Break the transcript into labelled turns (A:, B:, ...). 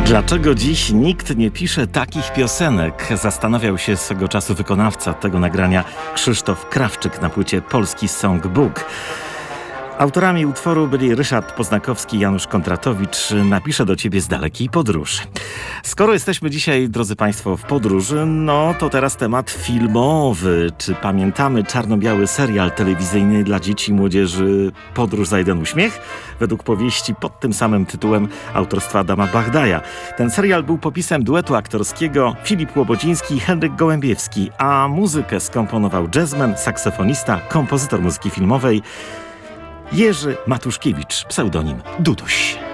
A: Dlaczego dziś nikt nie pisze takich piosenek? Zastanawiał się swego czasu wykonawca tego nagrania Krzysztof Krawczyk na płycie Polski Songbook. Autorami utworu byli Ryszard Poznakowski i Janusz Kondratowicz. Napiszę do ciebie z dalekiej podróży. Skoro jesteśmy dzisiaj, drodzy państwo, w podróży, no to teraz temat filmowy. Czy pamiętamy czarno-biały serial telewizyjny dla dzieci i młodzieży Podróż za jeden uśmiech? Według powieści pod tym samym tytułem autorstwa Adama Bagdaja. Ten serial był popisem duetu aktorskiego Filip Łobodziński i Henryk Gołębiewski, a muzykę skomponował jazzman, saksofonista, kompozytor muzyki filmowej Jerzy Matuszkiewicz, pseudonim Duduś.